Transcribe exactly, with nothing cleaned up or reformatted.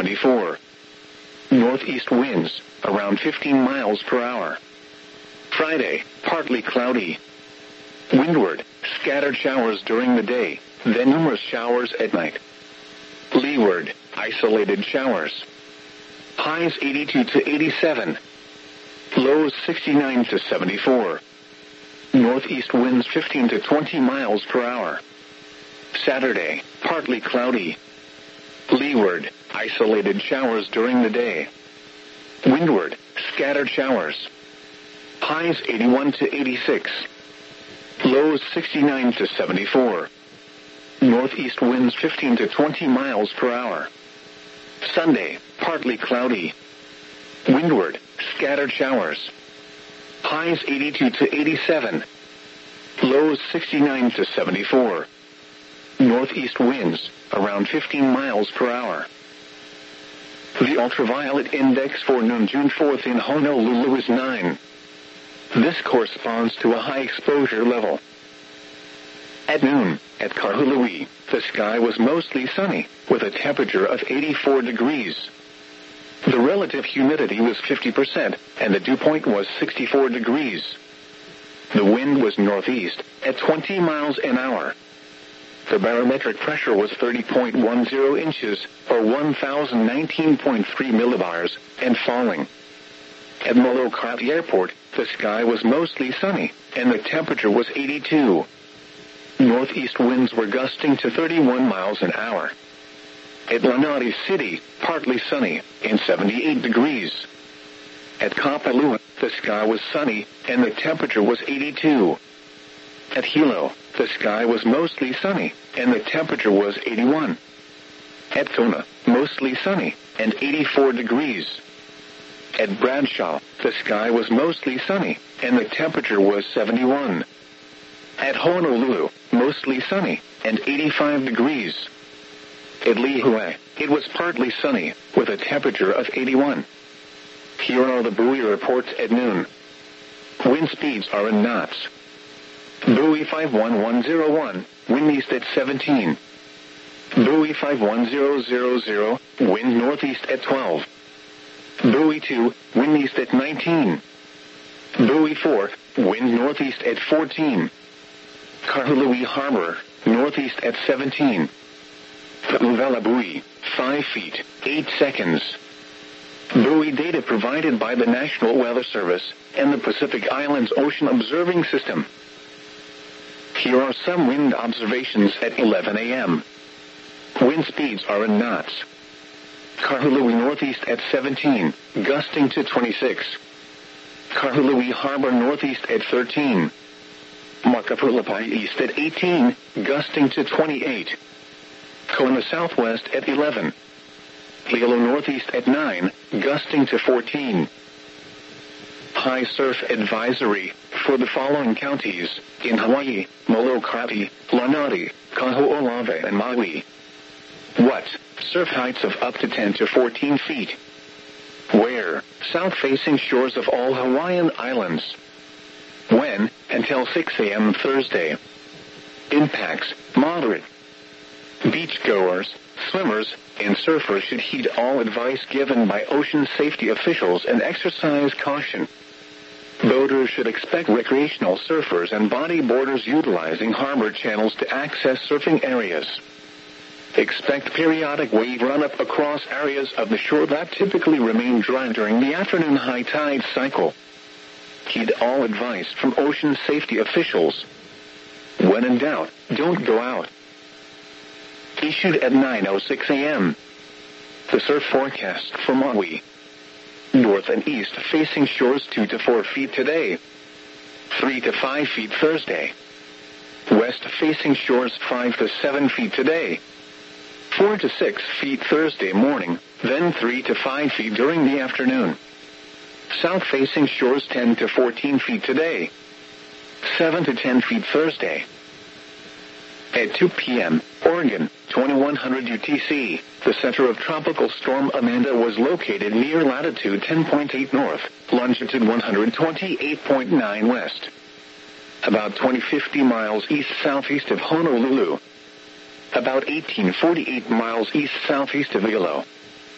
seventy-four. Northeast winds, around fifteen miles per hour. Friday, partly cloudy. Windward, scattered showers during the day, then numerous showers at night. Leeward, isolated showers. Highs eighty-two to eighty-seven. Lows sixty-nine to seventy-four. Northeast winds fifteen to twenty miles per hour. Saturday, partly cloudy. Leeward, isolated showers during the day. Windward, scattered showers. Highs eighty-one to eighty-six. Lows sixty-nine to seventy-four. Northeast winds fifteen to twenty miles per hour. Sunday, partly cloudy. Windward, scattered showers. Highs eighty-two to eighty-seven. Lows sixty-nine to seventy-four. Northeast winds, around fifteen miles per hour. The ultraviolet index for noon June fourth in Honolulu is nine. This corresponds to a high exposure level. At noon, at Kahului, the sky was mostly sunny, with a temperature of eighty-four degrees. The relative humidity was fifty percent, and the dew point was sixty-four degrees. The wind was northeast, at twenty miles an hour. The barometric pressure was thirty point one zero inches, or one thousand nineteen point three millibars, and falling. At Molokai Airport, the sky was mostly sunny, and the temperature was eighty-two. Northeast winds were gusting to thirty-one miles an hour. At Lanai City, partly sunny, and seventy-eight degrees. At Kapalua, the sky was sunny, and the temperature was eighty-two. At Hilo, the sky was mostly sunny, and the temperature was eighty-one. At Kona, mostly sunny, and eighty-four degrees. At Bradshaw, the sky was mostly sunny, and the temperature was seventy-one. At Honolulu, mostly sunny, and eighty-five degrees. At Lihue, it was partly sunny, with a temperature of eighty-one. Here are the buoy reports at noon. Wind speeds are in knots. Buoy five one one zero one, wind east at seventeen. Buoy five one zero zero zero, wind northeast at twelve. Buoy two, wind east at nineteen. Buoy four, wind northeast at fourteen. Kahului Harbor, northeast at seventeen. Uvela buoy, five feet, eight seconds. Buoy data provided by the National Weather Service and the Pacific Islands Ocean Observing System. Here are some wind observations at eleven a m Wind speeds are in knots. Kahului northeast at seventeen, gusting to twenty-six. Kahului Harbor northeast at thirteen. Makapulapai east at eighteen, gusting to twenty-eight. Kona southwest at eleven. Hilo northeast at nine, gusting to fourteen. High surf advisory for the following counties in Hawaii: Molokai, Lanai, Kaho'olawe, and Maui. What? Surf heights of up to ten to fourteen feet. Where? South-facing shores of all Hawaiian islands. When? Until six a m Thursday. Impacts: moderate. Beachgoers, swimmers, and surfers should heed all advice given by ocean safety officials and exercise caution. Boaters should expect recreational surfers and bodyboarders utilizing harbor channels to access surfing areas. Expect periodic wave run-up across areas of the shore that typically remain dry during the afternoon high tide cycle. Heed all advice from ocean safety officials. When in doubt, don't go out. Issued at nine oh six a m The surf forecast for Maui. North and east facing shores two to four feet today. three to five feet Thursday. West facing shores five to seven feet today. four to six feet Thursday morning, then three to five feet during the afternoon. South facing shores ten to fourteen feet today. seven to ten feet Thursday. At two p m, Oregon, twenty-one hundred U T C, the center of Tropical Storm Amanda was located near latitude ten point eight north, longitude one hundred twenty-eight point nine west. About twenty fifty miles east-southeast of Honolulu. About eighteen forty-eight miles east-southeast of Hilo.